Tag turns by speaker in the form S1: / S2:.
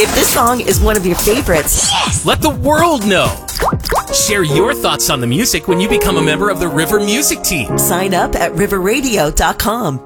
S1: If this song is one of your favorites,
S2: let the world know. Share your thoughts on the music when you become a member of the River Music Team.
S1: sign up at riverradio.com.